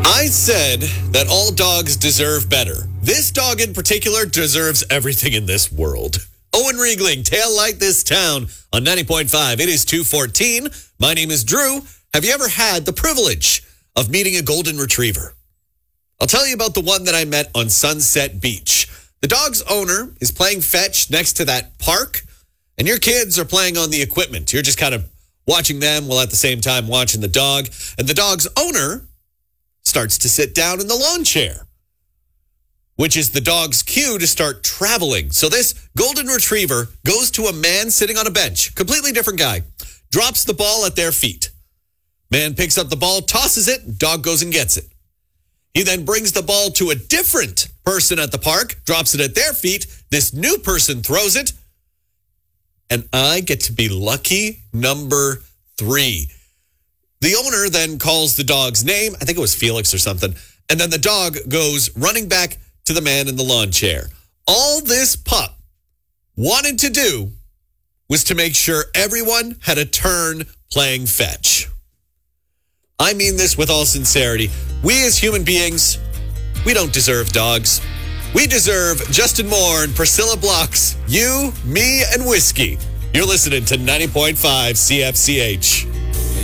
I said that all dogs deserve better. This dog in particular deserves everything in this world. Owen Riegling, Tail Light This Town on 90.5. It is 2:14. My name is Drew. Have you ever had the privilege of meeting a golden retriever? I'll tell you about the one that I met on Sunset Beach. The dog's owner is playing fetch next to that park, and your kids are playing on the equipment. You're just kind of watching them while at the same time watching the dog. And the dog's owner starts to sit down in the lawn chair, which is the dog's cue to start traveling. So this golden retriever goes to a man sitting on a bench, completely different guy, drops the ball at their feet. Man picks up the ball, tosses it, dog goes and gets it. He then brings the ball to a different person at the park, drops it at their feet. This new person throws it, and I get to be lucky number 3. The owner then calls the dog's name. I think it was Felix or something. And then the dog goes running back to the man in the lawn chair. All this pup wanted to do was to make sure everyone had a turn playing fetch. I mean this with all sincerity. We as human beings, we don't deserve dogs. We deserve Justin Moore and Priscilla Blocks. You, me, and whiskey. You're listening to 90.5 CFCH.